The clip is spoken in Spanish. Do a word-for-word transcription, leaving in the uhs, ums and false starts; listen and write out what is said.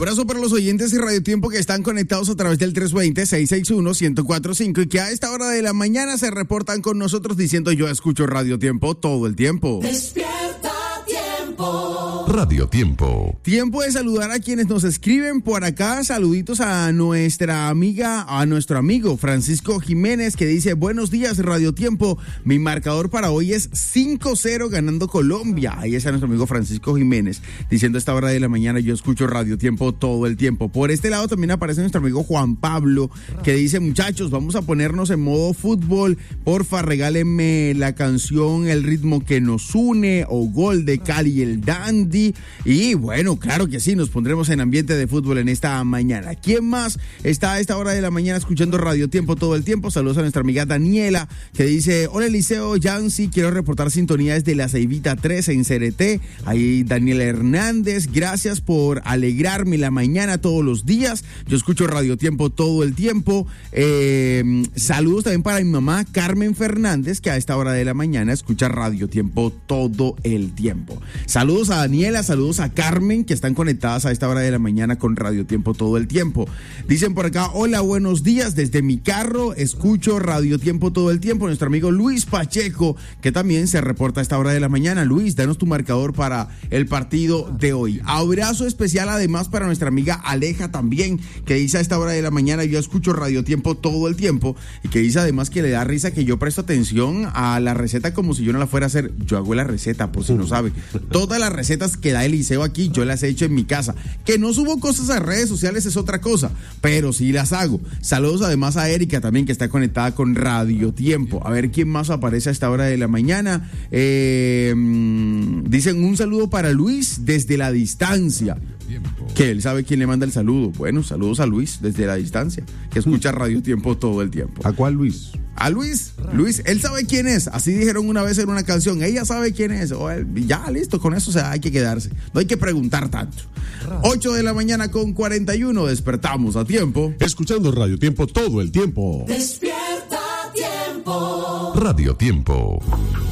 Abrazo para los oyentes de Radio Tiempo que están conectados a través del tres dos cero, seis seis uno, uno cero cuatro cinco y que a esta hora de la mañana se reportan con nosotros diciendo: yo escucho Radio Tiempo todo el tiempo. Despierta Tiempo. Radio Tiempo. Tiempo de saludar a quienes nos escriben por acá. Saluditos a nuestra amiga, a nuestro amigo Francisco Jiménez, que dice: buenos días, Radio Tiempo. Mi marcador para hoy es cinco cero ganando Colombia. Ahí está nuestro amigo Francisco Jiménez diciendo: a esta hora de la mañana yo escucho Radio Tiempo todo el tiempo. Por este lado también aparece nuestro amigo Juan Pablo, que dice: muchachos, vamos a ponernos en modo fútbol. Porfa, regálenme la canción El ritmo que nos une o Gol de Cali el Dandy. Y bueno, claro que sí, nos pondremos en ambiente de fútbol en esta mañana. ¿Quién más está a esta hora de la mañana escuchando Radio Tiempo todo el tiempo? Saludos a nuestra amiga Daniela, que dice: hola Eliseo, Yancy, quiero reportar sintonía desde la Ceibita tres en Cereté. Ahí Daniela Hernández, gracias por alegrarme la mañana todos los días. Yo escucho Radio Tiempo todo el tiempo. Eh, saludos también para mi mamá Carmen Fernández, que a esta hora de la mañana escucha Radio Tiempo todo el tiempo. Saludos a Daniela, saludos a Carmen, que están conectadas a esta hora de la mañana con Radio Tiempo todo el tiempo. Dicen por acá: hola, buenos días, desde mi carro escucho Radio Tiempo todo el tiempo. Nuestro amigo Luis Pacheco, que también se reporta a esta hora de la mañana. Luis, danos tu marcador para el partido de hoy. Abrazo especial además para nuestra amiga Aleja también, que dice a esta hora de la mañana: yo escucho Radio Tiempo todo el tiempo, y que dice además que le da risa que yo presto atención a la receta como si yo no la fuera a hacer. Yo hago la receta, por si no sabe. Todas las recetas que da Eliseo aquí, yo las he hecho en mi casa. Que no subo cosas a redes sociales es otra cosa, pero sí las hago. Saludos además a Erika también, que está conectada con Radio Tiempo. A ver quién más aparece a esta hora de la mañana. Eh, dicen: un saludo para Luis desde la distancia. Que él sabe quién le manda el saludo. Bueno, saludos a Luis desde la distancia, que escucha Radio Tiempo todo el tiempo. ¿A cuál Luis? A Luis, Luis, él sabe quién es. Así dijeron una vez en una canción: ella sabe quién es. O él, ya, listo, con eso, o sea, hay que quedarse. No hay que preguntar tanto. ocho de la mañana con cuarenta y uno, despertamos a tiempo. Escuchando Radio Tiempo todo el tiempo. Despierta Tiempo. Radio Tiempo.